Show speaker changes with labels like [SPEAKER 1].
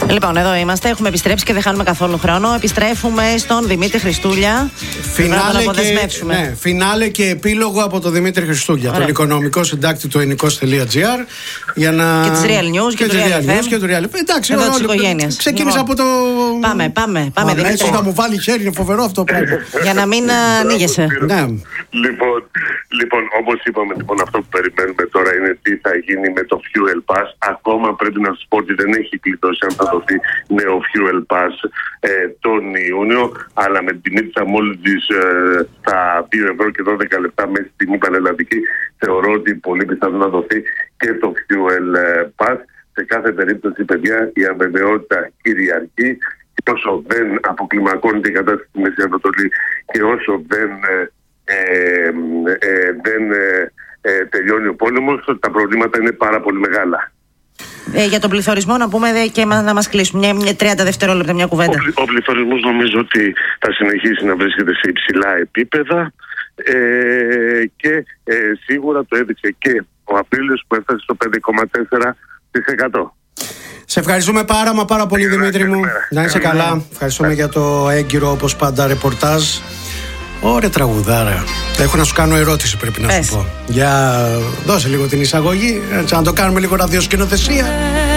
[SPEAKER 1] Λοιπόν, εδώ είμαστε. Έχουμε επιστρέψει και δεν χάνουμε καθόλου χρόνο. Επιστρέφουμε στον Δημήτρη Χριστούλια.
[SPEAKER 2] Φινάλε και επίλογο από τον Δημήτρη Χριστούλια. Τον οικονομικό συντάκτη του ελληνικός.gr.
[SPEAKER 1] Και τη Real News και του Real FM.
[SPEAKER 2] Εντάξει,
[SPEAKER 1] εδώ τη οικογένεια.
[SPEAKER 2] Ξεκίνησα από το.
[SPEAKER 1] Πάμε.
[SPEAKER 2] Έτσι θα μου βάλει χέρι, είναι φοβερό αυτό το πράγμα.
[SPEAKER 1] Για να μην ανοίγεσαι.
[SPEAKER 3] Λοιπόν, όπως είπαμε, αυτό που περιμένουμε τώρα είναι τι θα γίνει με το Fuel Pass. Ακόμα πρέπει να σας πω ότι δεν έχει κλειτώσει αν θα δοθεί νέο Fuel Pass τον Ιούνιο, αλλά με την τιμή της αμόλυντης στα 2 ευρώ και 12 λεπτά μέσα στην πανελλαδική, θεωρώ ότι πολύ πιθανό να δοθεί και το Fuel Pass. Σε κάθε περίπτωση, παιδιά, η αβεβαιότητα κυριαρχεί και όσο δεν αποκλιμακώνεται η κατάσταση στη Μέση Ανατολή και όσο δεν τελειώνει ο πόλεμος, τα προβλήματα είναι πάρα πολύ μεγάλα.
[SPEAKER 1] Για τον πληθωρισμό να πούμε και να μας κλείσουμε μια 30 δευτερόλεπτα μια κουβέντα.
[SPEAKER 3] Ο πληθωρισμός νομίζω ότι θα συνεχίσει να βρίσκεται σε υψηλά επίπεδα και σίγουρα το έδειξε και ο Απρίλιος που έφτασε στο 5,4%.
[SPEAKER 2] Σε ευχαριστούμε πάρα πολύ, Δημήτρη μου. Να είσαι καλά. Ευχαριστούμε για το έγκυρο, όπως πάντα, ρεπορτάζ. Ωραία τραγουδάρα. Έχω να σου κάνω ερώτηση, πρέπει να σου πω. Για δώσε λίγο την εισαγωγή, έτσι, να το κάνουμε λίγο ραδιοσκηνοθεσία.